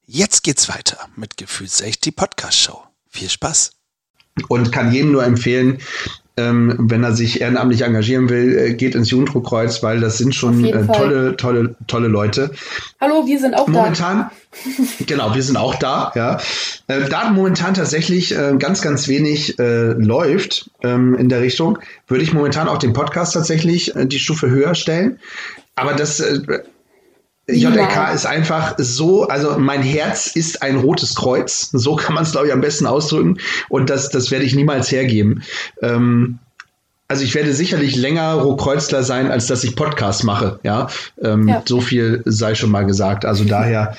Jetzt geht's weiter mit Gefühlsecht, die Podcast-Show. Viel Spaß. Und kann jedem nur empfehlen, wenn er sich ehrenamtlich engagieren will, geht ins Jugenddruckkreuz, weil das sind schon tolle Leute. Hallo, wir sind auch momentan, da. Genau, wir sind auch da. Ja. Da momentan tatsächlich ganz, ganz wenig läuft in der Richtung, würde ich momentan auch den Podcast tatsächlich die Stufe höher stellen. Aber das JLK ist einfach so, also mein Herz ist ein rotes Kreuz. So kann man es, glaube ich, am besten ausdrücken. Und das werde ich niemals hergeben. Also ich werde sicherlich länger Rotkreuzler sein, als dass ich Podcast mache. Ja? So viel sei schon mal gesagt. Also daher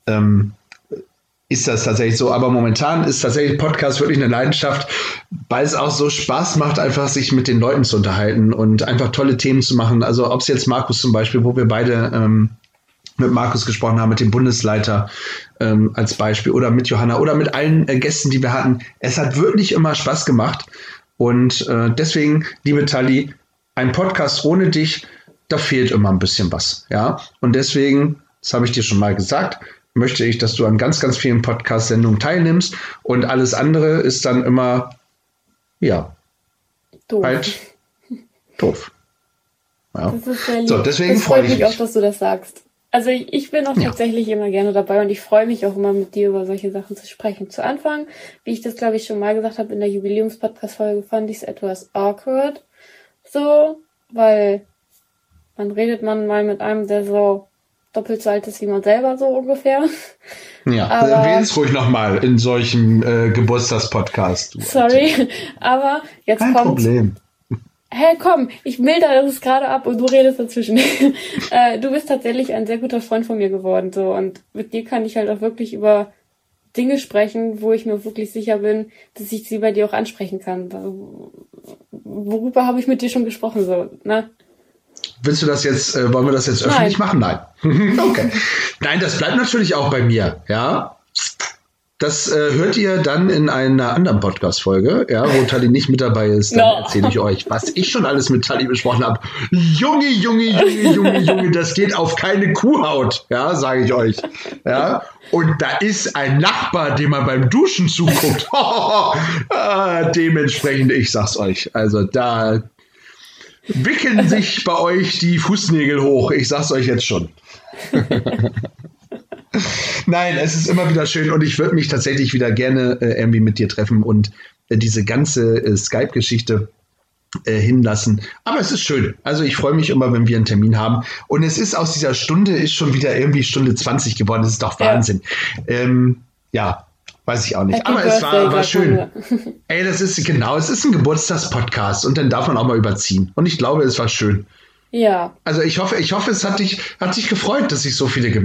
ist das tatsächlich so. Aber momentan ist tatsächlich Podcast wirklich eine Leidenschaft, weil es auch so Spaß macht, einfach sich mit den Leuten zu unterhalten und einfach tolle Themen zu machen. Also ob es jetzt Markus zum Beispiel, wo wir beide mit Markus gesprochen haben, mit dem Bundesleiter als Beispiel oder mit Johanna oder mit allen Gästen, die wir hatten. Es hat wirklich immer Spaß gemacht und deswegen, liebe Tali, ein Podcast ohne dich, da fehlt immer ein bisschen was. Ja? Und deswegen, das habe ich dir schon mal gesagt, möchte ich, dass du an ganz, ganz vielen Podcast-Sendungen teilnimmst und alles andere ist dann immer, doof. Halt doof. Ja. Das ist sehr lieb. So, deswegen das freut mich auch, dass du das sagst. Also ich bin auch tatsächlich immer gerne dabei und ich freue mich auch immer mit dir über solche Sachen zu sprechen. Zu Anfang, wie ich das glaube ich schon mal gesagt habe in der Jubiläums-Podcast-Folge, fand ich es etwas awkward. So, weil redet man mal mit einem, der so doppelt so alt ist wie man selber, so ungefähr. Ja, erwähn's ruhig nochmal in solchen Geburtstagspodcast. Sorry, aber jetzt Kein kommt... Problem. Hey, komm, ich mildere es gerade ab und du redest dazwischen. Du bist tatsächlich ein sehr guter Freund von mir geworden, so. Und mit dir kann ich halt auch wirklich über Dinge sprechen, wo ich mir wirklich sicher bin, dass ich sie bei dir auch ansprechen kann. Worüber habe ich mit dir schon gesprochen, so, ne? Willst du das jetzt, wollen wir das jetzt öffentlich machen? Nein. Okay. Nein, das bleibt natürlich auch bei mir, ja. Das hört ihr dann in einer anderen Podcast-Folge, ja, wo Tali nicht mit dabei ist. Dann erzähle ich euch, was ich schon alles mit Tali besprochen habe. Junge, das geht auf keine Kuhhaut, ja, sage ich euch. Ja. Und da ist ein Nachbar, dem man beim Duschen zuguckt. Dementsprechend, ich sag's euch. Also da wickeln sich bei euch die Fußnägel hoch. Ich sag's euch jetzt schon. Nein, es ist immer wieder schön und ich würde mich tatsächlich wieder gerne irgendwie mit dir treffen und diese ganze Skype-Geschichte hinlassen. Aber es ist schön. Also ich freue mich immer, wenn wir einen Termin haben. Und es ist aus dieser Stunde, ist schon wieder irgendwie Stunde 20 geworden. Das ist doch Wahnsinn. Weiß ich auch nicht. Aber es war schön. Ey, es ist ein Geburtstagspodcast und dann darf man auch mal überziehen. Und ich glaube, es war schön. Ja. Also ich hoffe, es hat dich gefreut, dass sich so viele gemeldet